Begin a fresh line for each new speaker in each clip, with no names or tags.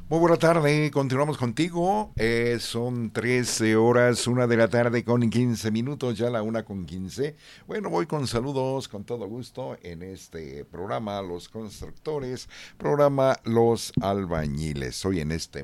Muy buena tarde, continuamos contigo. Son 13 horas, 1 de la tarde con 15 minutos, ya la 1:15. Bueno, voy con saludos con todo gusto en este programa Los Constructores, programa Los Albañiles. Hoy en este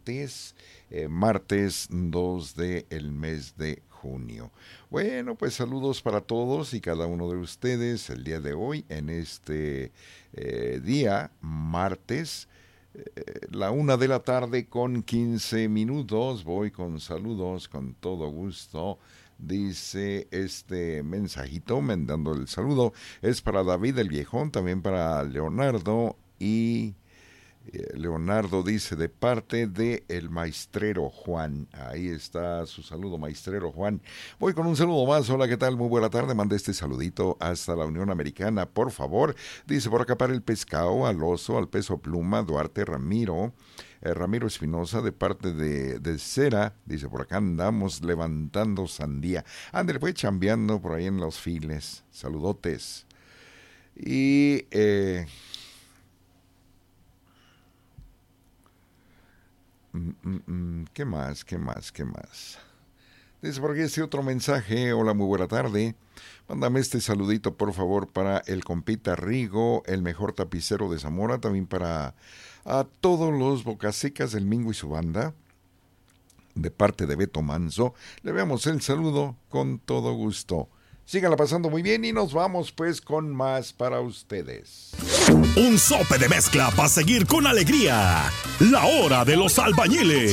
martes 2 del mes de junio. Bueno, pues saludos para todos y cada uno de ustedes el día de hoy en este día, martes. La 1 de la tarde con 15 minutos, voy con saludos con todo gusto. Dice este mensajito, mandando el saludo, es para David el Viejón, también para Leonardo y Leonardo dice de parte de el maestrero Juan. Ahí está su saludo, maestrero Juan. Voy con un saludo más. Hola, ¿qué tal? Muy buena tarde. Mande este saludito hasta la Unión Americana, por favor. Dice por acá para el Pescado, al Oso, al Peso Pluma, Duarte Ramiro. Ramiro Espinosa de parte de Cera, dice por acá andamos levantando sandía. Ándale, fue chambeando por ahí en los files. Saludotes. Y ¿qué más? Dice por aquí este otro mensaje. Hola, muy buena tarde. Mándame este saludito, por favor, para el compita Rigo, el mejor tapicero de Zamora. También para a todos los Bocasecas del Mingo y su banda. De parte de Beto Manso. Le veamos el saludo con todo gusto. Síganla pasando muy bien y nos vamos pues con más para ustedes.
Un sope de mezcla para seguir con alegría. La hora de los albañiles.